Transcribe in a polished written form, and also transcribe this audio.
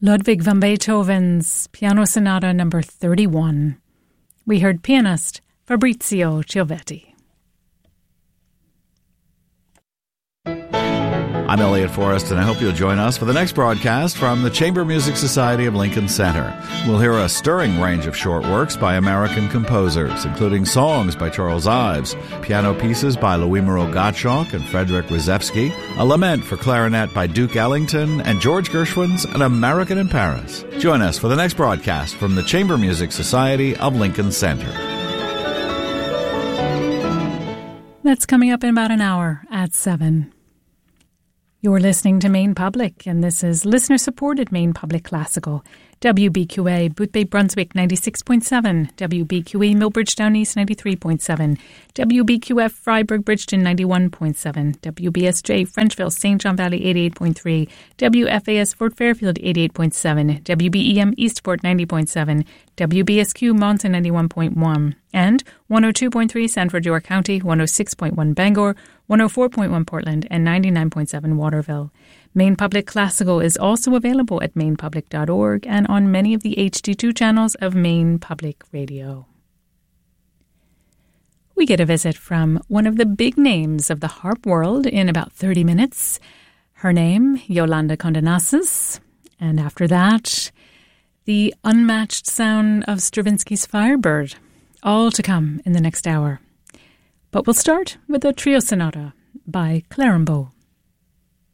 Ludwig van Beethoven's Piano Sonata number 31. We heard pianist Fabrizio Chiovetti. I'm Elliot Forrest, and I hope you'll join us for the next broadcast from the Chamber Music Society of Lincoln Center. We'll hear a stirring range of short works by American composers, including songs by Charles Ives, piano pieces by Louis-Moreau Gottschalk and Frederick Rzewski, a lament for clarinet by Duke Ellington, and George Gershwin's An American in Paris. Join us for the next broadcast from the Chamber Music Society of Lincoln Center. That's coming up in about an hour at 7. You're listening to Maine Public, and this is listener-supported Maine Public Classical. WBQA, Boothbay Brunswick 96.7, WBQE Millbridge Down East 93.7, WBQF Freiburg Bridgeton 91.7, WBSJ Frenchville St. John Valley 88.3, WFAS Fort Fairfield 88.7, WBEM Eastport 90.7, WBSQ Monson 91.1, and 102.3 Sanford York County, 106.1 Bangor, 104.1 Portland, and 99.7 Waterville. Maine Public Classical is also available at mainepublic.org and on many of the HD2 channels of Maine Public Radio. We get a visit from one of the big names of the harp world in about 30 minutes. Her name, Yolanda Condenasis. And after that, the unmatched sound of Stravinsky's Firebird. All to come in the next hour. But we'll start with a trio sonata by Clérambault.